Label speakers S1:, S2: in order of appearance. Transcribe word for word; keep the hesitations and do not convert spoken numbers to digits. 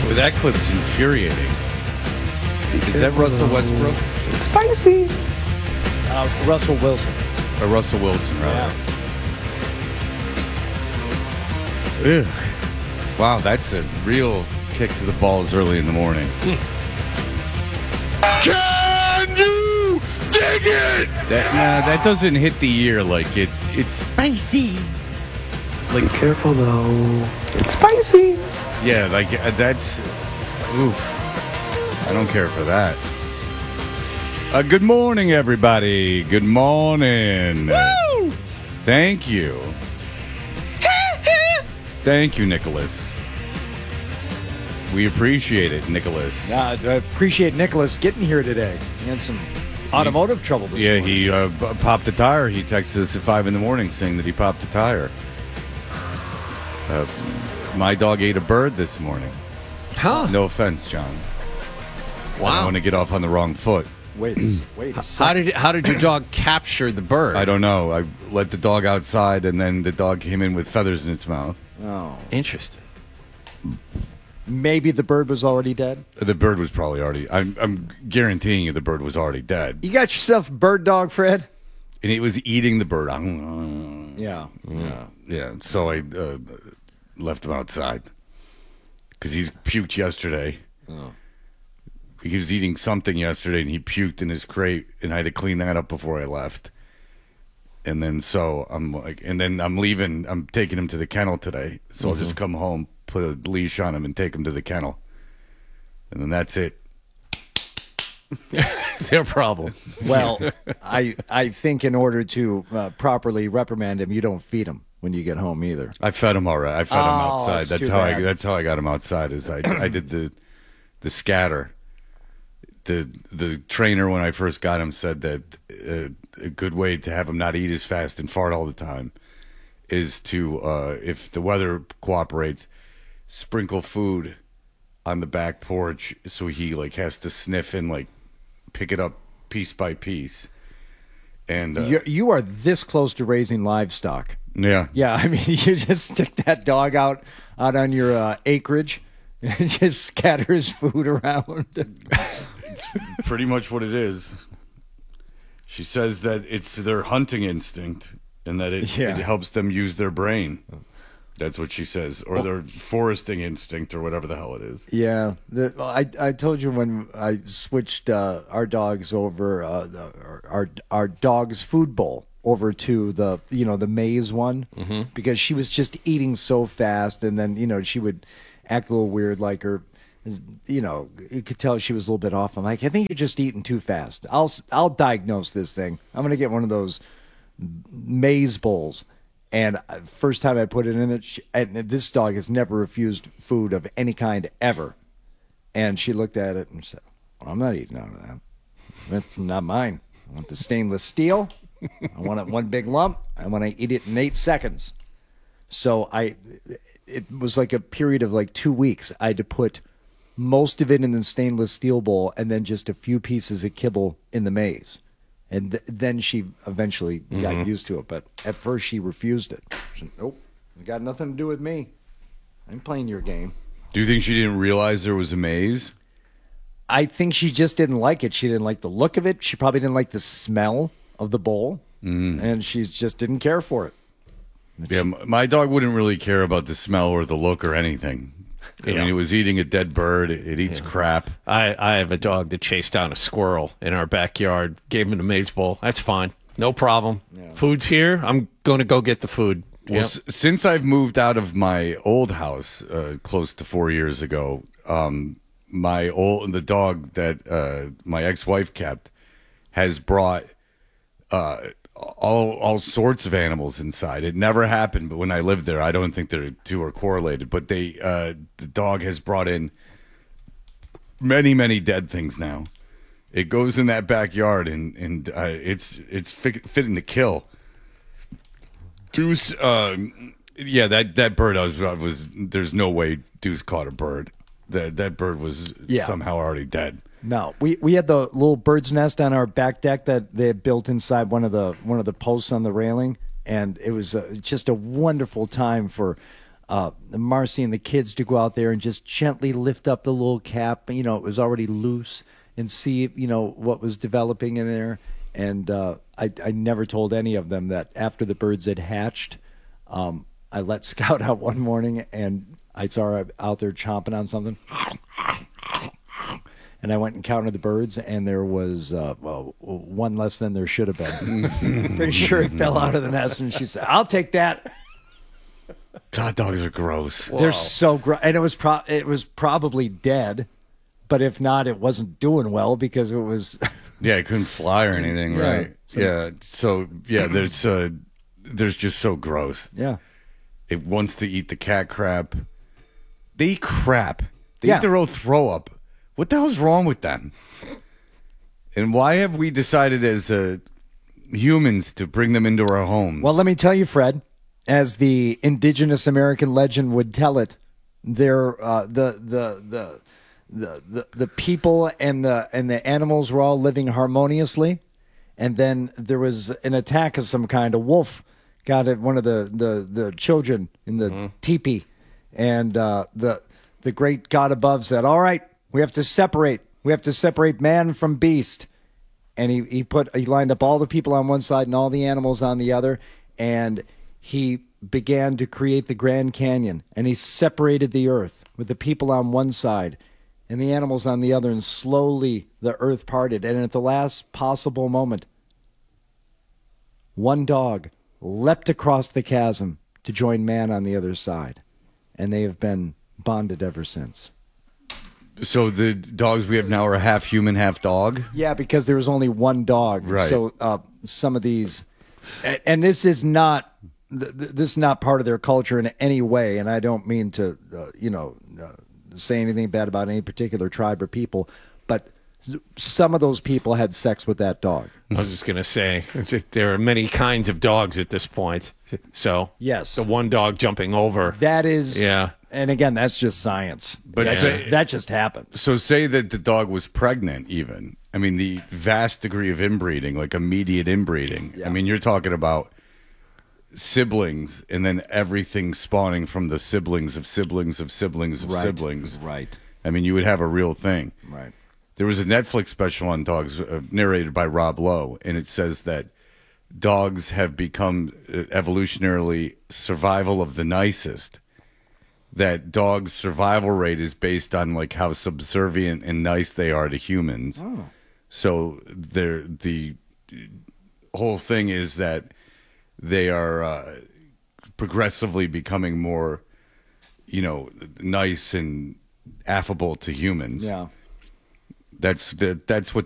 S1: Well, that clip's infuriating. Is that Russell Westbrook?
S2: Spicy. Uh, Russell Wilson.
S1: Or Russell Wilson, rather.
S2: Yeah.
S1: Ugh. Wow, that's a real kick to the balls early in the morning. Can you dig it? That nah, that doesn't hit the ear like it. It's spicy. Like
S2: Be careful though. It's spicy.
S1: yeah, like uh, that's. Oof. I don't care for that. Uh, good morning, everybody. Good morning. Woo! Thank you. Thank you, Nicholas. We appreciate it, Nicholas.
S2: Uh, I appreciate Nicholas getting here today. He had some automotive trouble this
S1: Yeah,
S2: morning.
S1: he uh, b- popped a tire. He texted us at five in the morning saying that he popped a tire. Uh, my dog ate a bird this morning.
S3: Huh?
S1: No offense, John. I don't
S3: Wow.
S1: want to get off on the wrong foot.
S2: Wait, a- wait a
S3: How
S2: second.
S3: did how did your dog capture the bird?
S1: I don't know. I let the dog outside, and then the dog came in with feathers in its mouth.
S2: Oh.
S3: Interesting.
S2: Maybe the bird was already dead?
S1: The bird was probably already. I'm, I'm guaranteeing you, the bird was already dead,
S2: You got yourself a bird dog, Fred?
S1: and it was eating the bird.
S2: Yeah.
S1: Yeah, yeah. So I uh, left him outside because he's puked yesterday.
S2: Oh.
S1: He was eating something yesterday, and he puked in his crate, and I had to clean that up before I left. And then so I'm like, and then I'm leaving. I'm taking him to the kennel today, so I'll just come home, put a leash on him, and take him to the kennel, and then that's it.
S3: Their problem.
S2: Well, I I think in order to uh, properly reprimand him, you don't feed him when you get home either.
S1: I fed him all right. I fed him
S2: Oh,
S1: outside.
S2: that's
S1: That's
S2: too
S1: how I.
S2: bad.
S1: That's how I got him outside. Is I I did the the scatter. The the trainer when I first got him said that uh, a good way to have him not eat as fast and fart all the time is to uh, if the weather cooperates, sprinkle food on the back porch so he like has to sniff and like pick it up piece by piece. And uh,
S2: You're, you are this close to raising livestock.
S1: yeah,
S2: Yeah, I mean, you just stick that dog out out on your uh, acreage and just scatter his food around.
S1: pretty much what it is. She says that it's their hunting instinct and that it,
S2: Yeah.
S1: it helps them use their brain. That's what she says, or their foresting instinct, or whatever the hell it is.
S2: Yeah, the, I I told you when I switched uh, our dogs over, uh, the, our our dog's food bowl over to the you know the maize one because she was just eating so fast, and then you know she would act a little weird, like her, you know, you could tell she was a little bit off. I'm like, I think you're just eating too fast. I'll I'll diagnose this thing. I'm gonna get one of those maize bowls. And first time I put it in it, she, and this dog has never refused food of any kind ever. And she looked at it and said, well, I'm not eating out of that. That's not mine. I want the stainless steel. I want it one big lump. I want to eat it in eight seconds. So I, it was like a period of like two weeks. I had to put most of it in the stainless steel bowl and then just a few pieces of kibble in the maize. And th- then she eventually got used to it. But at first she refused it. She said, nope, it got nothing to do with me. I'm playing your game.
S1: Do you think she didn't realize there was a maze?
S2: I think she just didn't like it. She didn't like the look of it. She probably didn't like the smell of the bowl. Mm. And she just didn't care for it.
S1: Yeah, m- my dog wouldn't really care about the smell or the look or anything. I
S4: Yeah.
S1: mean, it was eating a dead bird. It, it eats crap.
S4: I, I have a dog that chased down a squirrel in our backyard, gave him the maize bowl. That's fine. No problem. Food's here. I'm going to go get the food.
S1: Well,
S4: Yep.
S1: s- since I've moved out of my old house uh, close to four years ago, um, my old the dog that uh, my ex-wife kept has brought uh, all all sorts of animals inside. It never happened, but when I lived there, I don't think the two are correlated. But they uh, the dog has brought in many many dead things now. It goes in that backyard, and and uh, it's it's fi- fitting to kill. Deuce, uh, yeah, that, that bird I was, I was. There's no way Deuce caught a bird. That that bird was
S2: Yeah.
S1: somehow already dead.
S2: No, we we had the little bird's nest on our back deck that they had built inside one of the one of the posts on the railing, and it was uh, just a wonderful time for uh, Marcy and the kids to go out there and just gently lift up the little cap. You know, it was already loose, and see, you know, what was developing in there. And uh, I, I never told any of them that after the birds had hatched, um, I let Scout out one morning, and I saw her out there chomping on something. And I went and counted the birds, and there was uh, well, one less than there should have been. Pretty sure it fell out of the nest, and she said, "I'll take that."
S1: God, dogs are gross.
S2: They're so gross, and it was pro- it was probably dead, but if not, it wasn't doing well because it was.
S1: Yeah, it couldn't fly or anything,
S2: Yeah,
S1: right?
S2: so-
S1: yeah. So yeah, there's uh, there's just so gross.
S2: Yeah.
S1: It wants to eat the cat crap. They eat crap. They
S2: Yeah.
S1: eat their own throw up. What the hell's wrong with them? And why have we decided as uh, humans to bring them into our homes?
S2: Well, let me tell you, Fred, as the indigenous American legend would tell it, there uh, the, the the the the the people and the and the animals were all living harmoniously, and then there was an attack of some kind. A wolf got at one of the the, the children in the teepee, and uh, the the great God above said, "All right, we have to separate. We have to separate man from beast." And he, he put he lined up all the people on one side and all the animals on the other, and he began to create the Grand Canyon, and he separated the earth with the people on one side and the animals on the other, and slowly the earth parted. And at the last possible moment, one dog leapt across the chasm to join man on the other side, and they have been bonded ever since.
S1: So the dogs we have now are half human, half dog?
S2: Yeah, because there was only one dog.
S1: Right.
S2: So uh, some of these, and, and this is not th- th- this is not part of their culture in any way. And I don't mean to, uh, you know, uh, say anything bad about any particular tribe or people, but s- some of those people had sex with that dog.
S4: I was just going to say, there are many kinds of dogs at this point. So,
S2: Yes.
S4: the one dog jumping over.
S2: That is,
S4: Yeah.
S2: And again, that's just science.
S1: But
S2: that,
S1: say-
S2: just, that just happened.
S1: So say that the dog was pregnant even. I mean, the vast degree of inbreeding, like immediate inbreeding.
S2: Yeah.
S1: I mean, you're talking about siblings and then everything spawning from the siblings of siblings of siblings of
S2: Right.
S1: siblings.
S2: Right.
S1: I mean, you would have a real thing.
S2: Right.
S1: There was a Netflix special on dogs uh, narrated by Rob Lowe, and it says that dogs have become uh, evolutionarily survival of the nicest. That dogs' survival rate is based on like how subservient and nice they are to humans.
S2: Oh.
S1: So they're, the whole thing is that they are uh, progressively becoming more, you know, nice and affable to humans.
S2: Yeah.
S1: That's the, that's what